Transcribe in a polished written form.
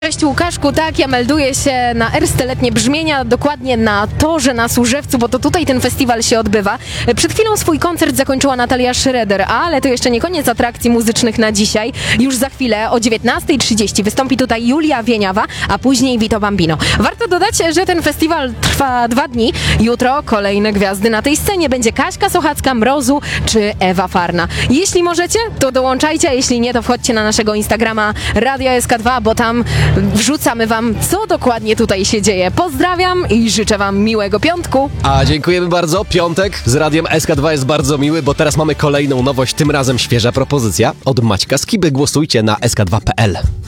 Cześć Łukaszku, tak, ja melduję się na Erste Letnie Brzmienia, dokładnie na Torze na Służewcu, bo to tutaj ten festiwal się odbywa. Przed chwilą swój koncert zakończyła Natalia Schroeder, ale to jeszcze nie koniec atrakcji muzycznych na dzisiaj. Już za chwilę o 19:30 wystąpi tutaj Julia Wieniawa, a później Vito Bambino. Warto dodać, że ten festiwal trwa 2 dni. Jutro kolejne gwiazdy na tej scenie. Będzie Kaśka Sochacka, Mrozu czy Ewa Farna. Jeśli możecie, to dołączajcie, a jeśli nie, to wchodźcie na naszego Instagrama Radio SK2, bo tam wrzucamy wam, co dokładnie tutaj się dzieje. Pozdrawiam i życzę wam miłego piątku. A dziękujemy bardzo. Piątek z Radiem SK2 jest bardzo miły, bo teraz mamy kolejną nowość, tym razem świeża propozycja od Maćka Skiby. Głosujcie na sk2.pl.